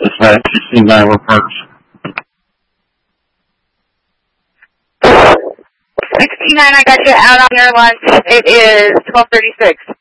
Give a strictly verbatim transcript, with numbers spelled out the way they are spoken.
Dispatch sixty-nine reverse. sixty-nine, I got you out on your lunch. It is twelve thirty-six.